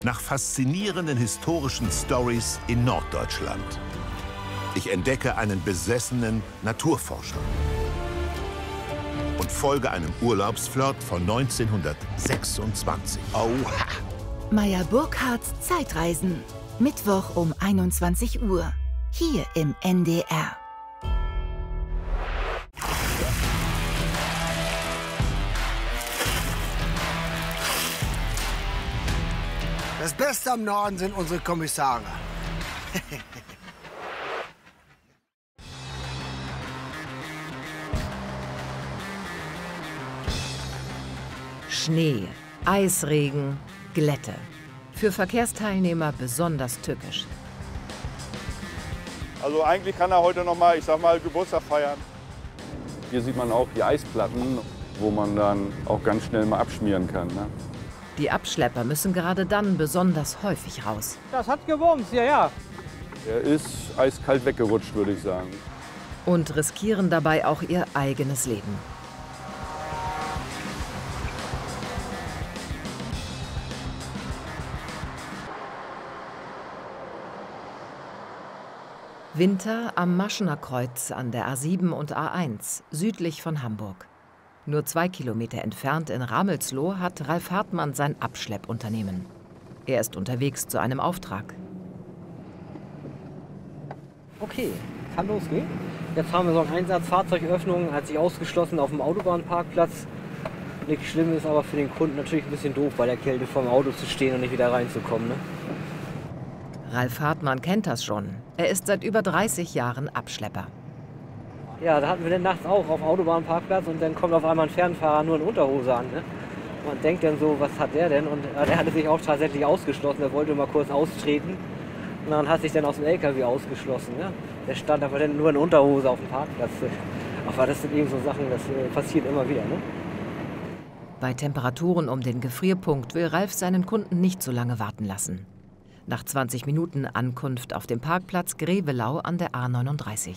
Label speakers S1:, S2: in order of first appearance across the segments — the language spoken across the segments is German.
S1: nach faszinierenden historischen Stories in Norddeutschland. Ich entdecke einen besessenen Naturforscher und folge einem Urlaubsflirt von 1926.
S2: Oha!
S3: Meyer Burkhardts Zeitreisen. Mittwoch um 21 Uhr. Hier im NDR.
S2: Das Beste am Norden sind unsere Kommissare.
S4: Schnee, Eisregen, Glätte. Für Verkehrsteilnehmer besonders tückisch.
S5: Also eigentlich kann er heute noch mal, ich sag mal, Geburtstag feiern. Hier sieht man auch die Eisplatten, wo man dann auch ganz schnell mal abschmieren kann. Ne?
S4: Die Abschlepper müssen gerade dann besonders häufig raus.
S6: Das hat gewumms, ja, ja.
S5: Er ist eiskalt weggerutscht, würde ich sagen.
S4: Und riskieren dabei auch ihr eigenes Leben. Winter am Maschener Kreuz an der A7 und A1, südlich von Hamburg. Nur 2 Kilometer entfernt in Ramelsloh hat Ralf Hartmann sein Abschleppunternehmen. Er ist unterwegs zu einem Auftrag.
S6: Okay, kann losgehen. Jetzt haben wir so eine Einsatzfahrzeugöffnung, hat sich ausgeschlossen auf dem Autobahnparkplatz. Nichts Schlimmes, aber für den Kunden natürlich ein bisschen doof, bei der Kälte vor dem Auto zu stehen und nicht wieder reinzukommen. Ne?
S4: Ralf Hartmann kennt das schon. Er ist seit über 30 Jahren Abschlepper.
S6: Ja, da hatten wir dann nachts auch auf dem Autobahnparkplatz und dann kommt auf einmal ein Fernfahrer nur in Unterhose an. Ne? Man denkt dann so, was hat der denn? Und der hatte sich auch tatsächlich ausgeschlossen, er wollte mal kurz austreten. Und dann hat sich dann aus dem LKW ausgeschlossen. Ne? Der stand aber dann nur in Unterhose auf dem Parkplatz. Aber das sind eben so Sachen, das passiert immer wieder. Ne?
S4: Bei Temperaturen um den Gefrierpunkt will Ralf seinen Kunden nicht so lange warten lassen. Nach 20 Minuten Ankunft auf dem Parkplatz Grevelau an der A39.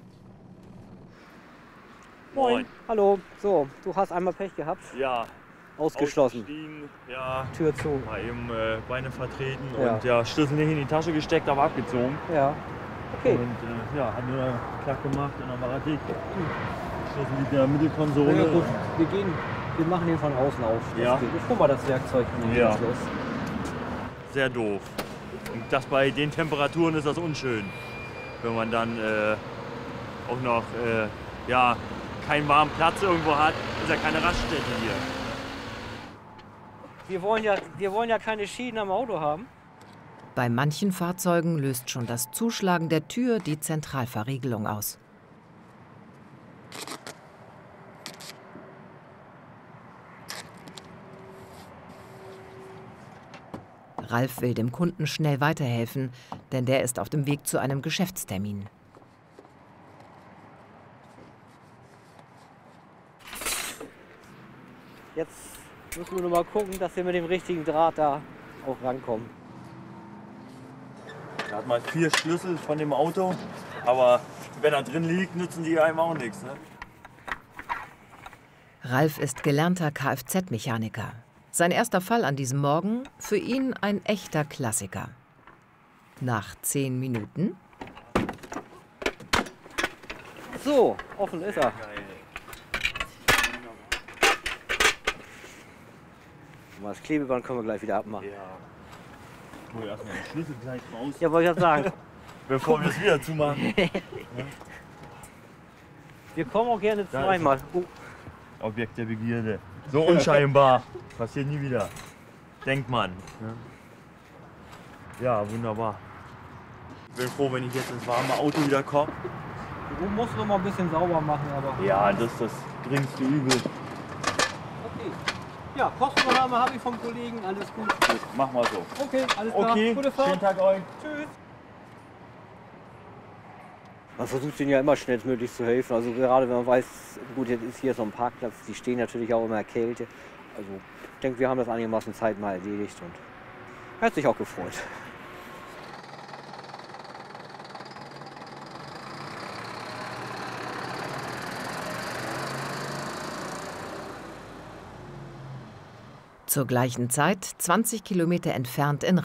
S6: Moin. Hallo. So, du hast einmal Pech gehabt.
S7: Ja.
S6: Ausgeschlossen.
S7: Ja.
S6: Tür zu.
S7: Mal eben Beine vertreten
S6: Ja.
S7: und ja, Schlüssel nicht in die Tasche gesteckt, aber abgezogen.
S6: Ja. Okay.
S7: Und ja, hat nur Klack gemacht und dann war er dick. Schlüssel liegt in der Mittelkonsole.
S6: Ja, gut. Wir machen den von außen auf.
S7: Ja.
S6: Ich guck mal das Werkzeug von dem
S7: Ja.
S6: Schluss.
S7: Sehr doof. Und das bei den Temperaturen ist das unschön. Wenn man dann auch noch ja, keinen warmen Platz irgendwo hat, ist ja keine Raststätte hier.
S6: Wir wollen ja keine Schäden am Auto haben.
S4: Bei manchen Fahrzeugen löst schon das Zuschlagen der Tür die Zentralverriegelung aus. Ralf will dem Kunden schnell weiterhelfen, denn der ist auf dem Weg zu einem Geschäftstermin.
S6: Jetzt müssen wir nur mal gucken, dass wir mit dem richtigen Draht da auch rankommen.
S7: Da hat man 4 Schlüssel von dem Auto, aber wenn er drin liegt, nützen die einem auch nichts. Ne?
S4: Ralf ist gelernter Kfz-Mechaniker. Sein erster Fall an diesem Morgen, für ihn ein echter Klassiker. Nach 10 Minuten.
S6: So, offen ist er. Das Klebeband können wir gleich wieder abmachen.
S7: Ja. Hol erstmal den Schlüssel gleich raus,
S6: Ja, wollte ich gerade sagen.
S7: bevor wir es wieder zumachen.
S6: Wir kommen auch gerne
S7: Da ist
S6: zweimal.
S7: Objekt der Begierde. So unscheinbar. Passiert nie wieder. Denkt man. Ja, wunderbar. Ich bin froh, wenn ich jetzt ins warme Auto wieder komme.
S6: Du musst noch mal ein bisschen sauber machen, aber.
S7: Ja, das ist das geringste Übel.
S6: Okay. Ja, Kostenübernahme habe ich vom Kollegen, alles gut.
S7: Gut, mach mal so.
S6: Okay, alles klar.
S7: Okay,
S6: Gute Fahrt.
S7: schönen Tag euch.
S6: Tschüss. Man versucht denen ja immer schnellstmöglich zu helfen. Also gerade wenn man weiß, gut, jetzt ist hier so ein Parkplatz, die stehen natürlich auch immer Kälte. Also ich denke, wir haben das einigermaßen zeitnah erledigt und er hat sich auch gefreut.
S4: Zur gleichen Zeit, 20 Kilometer entfernt in